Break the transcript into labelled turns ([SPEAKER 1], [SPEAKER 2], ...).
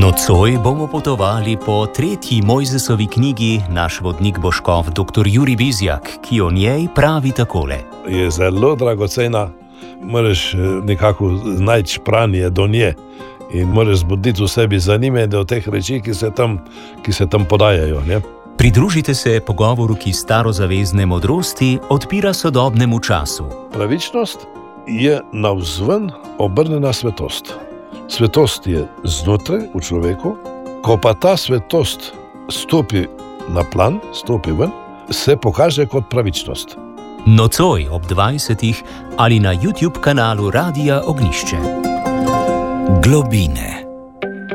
[SPEAKER 1] Nocoj bomo potovali po tretji Mojzesovi knjigi. Naš vodnik bo škof dr. Jurij Bizjak, ki o njej pravi takole.
[SPEAKER 2] Je zelo dragocena, moraš nekako najti pranje do nje in moraš zbuditi v sebi zanimanje do teh reči, ki se tam podajajo. Ne?
[SPEAKER 1] Pridružite se pogovoru, ki starozavezne modrosti odpira sodobnemu času.
[SPEAKER 2] Pravičnost je navzven obrnjena svetost. Svetost je znotraj v človeku, ko pa ta svetost stopi na plan, stopi ven, se pokaže kot pravičnost.
[SPEAKER 1] Nocoj ob 20. ali na YouTube kanalu Radia Ognjišče. Globine.